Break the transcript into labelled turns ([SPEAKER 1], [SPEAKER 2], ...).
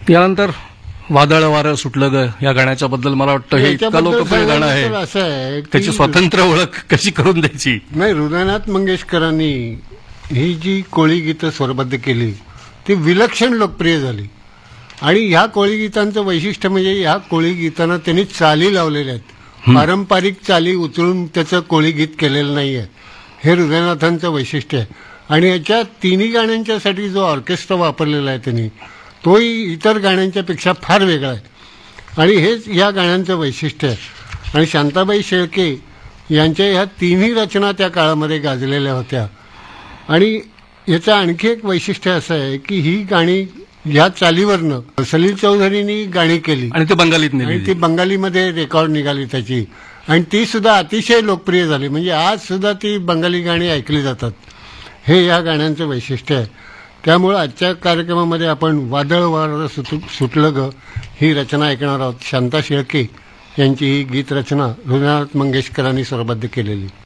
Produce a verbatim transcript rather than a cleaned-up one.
[SPEAKER 1] यानंतर वादळ वारं सुटलं ग या गाण्याच्या बद्दल मला वाटतं हे इतकं लोकप्रिय गाणं आहे,
[SPEAKER 2] असं आहे
[SPEAKER 1] त्याची स्वतंत्र ओळख कशी करून द्यायची.
[SPEAKER 2] नाही, हृदयनाथ मंगेशकरांनी ही जी कोळी गीतं स्वरबद्ध केली ती विलक्षण लोकप्रिय झाली. आणि ह्या कोळी गीतांचं वैशिष्ट्य म्हणजे ह्या कोळी गीतांना त्यांनी चाली लावलेल्या आहेत. पारंपरिक चाली उचलून त्याचं कोळी गीत केलेलं नाही आहे, हे हृदयनाथांचं वैशिष्ट्य आहे. आणि याच्या तिन्ही गाण्यांच्यासाठी जो ऑर्केस्ट्रा वापरलेला आहे त्यांनी, तोही इतर गाण्यांच्यापेक्षा फार वेगळा आहे. आणि हेच या गाण्यांचं वैशिष्ट्य आहे. आणि शांताबाई शेळके यांच्या ह्या तिन्ही रचना त्या काळामध्ये गाजलेल्या होत्या. आणि याचं आणखी एक वैशिष्ट्य असं आहे की ही गाणी या चालीवरनं सलील चौधरींनी गाणी केली
[SPEAKER 1] आणि ते बंगालीत
[SPEAKER 2] आणि
[SPEAKER 1] नेली.
[SPEAKER 2] ती बंगालीमध्ये रेकॉर्ड निघाली त्याची, आणि ती सुद्धा अतिशय लोकप्रिय झाली. म्हणजे आज सुद्धा ती बंगाली गाणी ऐकली जातात. हे या गाण्यांचं वैशिष्ट्य आहे. त्यामुळं आजच्या कार्यक्रमामध्ये आपण वादळ वारं सुट सुटलं ग ही रचना ऐकणार आहोत. शांता शेळके यांची ही गीत रचना हृदयनाथ मंगेशकरांनी स्वरबद्ध केलेली.